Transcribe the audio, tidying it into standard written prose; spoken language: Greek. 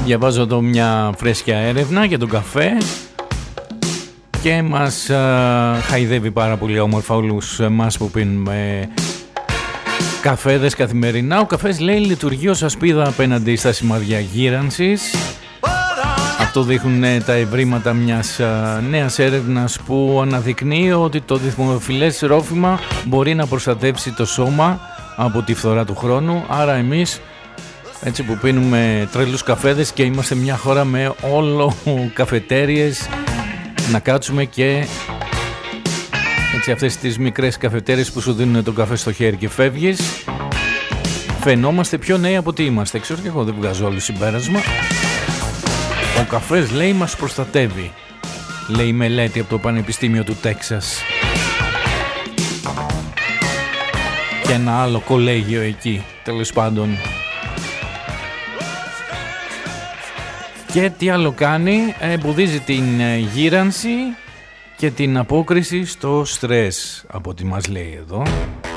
Διαβάζω εδώ μια φρέσκια έρευνα για τον καφέ και μας χαϊδεύει πάρα πολύ όμορφα όλους εμάς που πίνουμε καφέδες καθημερινά. Ο καφές, λέει, λειτουργεί ως ασπίδα απέναντι στα σημάδια γύρανσης. Αυτό δείχνουν τα ευρήματα μιας νέας έρευνας που αναδεικνύει ότι το δημοφιλές ρόφημα μπορεί να προστατεύσει το σώμα από τη φθορά του χρόνου. Άρα εμείς, έτσι που πίνουμε τρελούς καφέδες και είμαστε μια χώρα με όλο καφετέριες, να κάτσουμε και έτσι αυτές τις μικρές καφετέριες που σου δίνουν τον καφέ στο χέρι και φεύγεις, φαινόμαστε πιο νέοι από ό,τι είμαστε. Ξέρω και εγώ, δεν βγάζω όλο συμπέρασμα. Ο καφές, λέει, μας προστατεύει, λέει η μελέτη από το Πανεπιστήμιο του Τέξας και ένα άλλο κολέγιο εκεί, τέλος πάντων. Και τι άλλο κάνει? Εμποδίζει την γύρανση και την απόκριση στο στρες, από ό,τι μας λέει εδώ.